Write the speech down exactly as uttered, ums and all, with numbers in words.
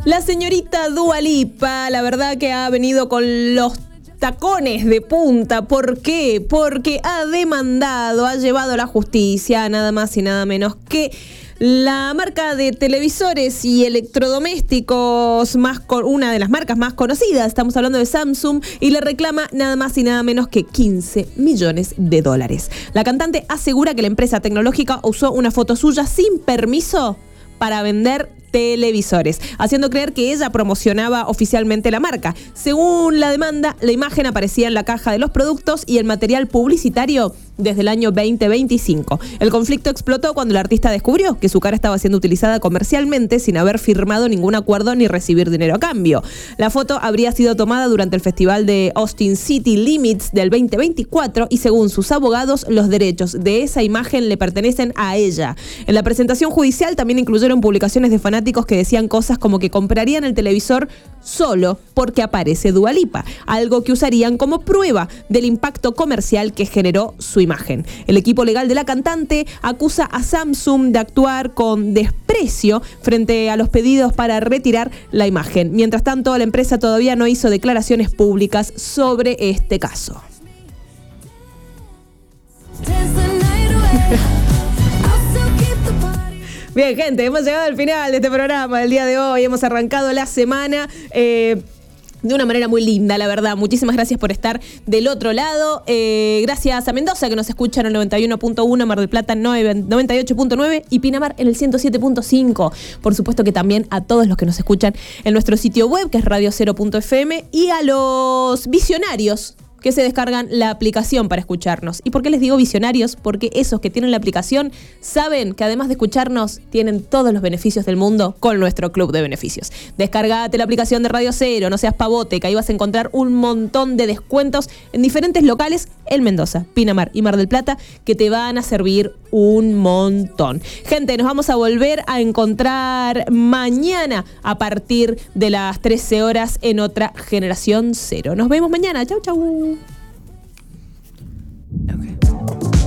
La señorita Dua Lipa, la verdad que ha venido con los tacones de punta. ¿Por qué? Porque ha demandado, ha llevado a la justicia nada más y nada menos que la marca de televisores y electrodomésticos, más con, una de las marcas más conocidas, estamos hablando de Samsung, y le reclama nada más y nada menos que quince millones de dólares. La cantante asegura que la empresa tecnológica usó una foto suya sin permiso para vender televisores, haciendo creer que ella promocionaba oficialmente la marca. Según la demanda, la imagen aparecía en la caja de los productos y el material publicitario desde el año veinte veinticinco. El conflicto explotó cuando el artista descubrió que su cara estaba siendo utilizada comercialmente sin haber firmado ningún acuerdo ni recibir dinero a cambio. La foto habría sido tomada durante el festival de Austin City Limits del veinte veinticuatro y según sus abogados, los derechos de esa imagen le pertenecen a ella. En la presentación judicial también incluyeron publicaciones de fanáticos que decían cosas como que comprarían el televisor solo porque aparece Dua Lipa, algo que usarían como prueba del impacto comercial que generó su imagen. El equipo legal de la cantante acusa a Samsung de actuar con desprecio frente a los pedidos para retirar la imagen. Mientras tanto, la empresa todavía no hizo declaraciones públicas sobre este caso. Bien, gente, hemos llegado al final de este programa del día de hoy. Hemos arrancado la semana eh, de una manera muy linda, la verdad. Muchísimas gracias por estar del otro lado. Eh, gracias a Mendoza, que nos escucha en el noventa y uno punto uno, Mar del Plata noventa y ocho punto nueve y Pinamar en el ciento siete punto cinco. Por supuesto que también a todos los que nos escuchan en nuestro sitio web, que es radio cero punto f m, y a los visionarios que se descargan la aplicación para escucharnos. ¿Y por qué les digo visionarios? Porque esos que tienen la aplicación saben que además de escucharnos, tienen todos los beneficios del mundo con nuestro club de beneficios. Descargate la aplicación de Radio Cero, no seas pavote, que ahí vas a encontrar un montón de descuentos en diferentes locales en Mendoza, Pinamar y Mar del Plata, que te van a servir un montón. Gente, nos vamos a volver a encontrar mañana a partir de las trece horas en otra Generación Cero. Nos vemos mañana. Chau, chau.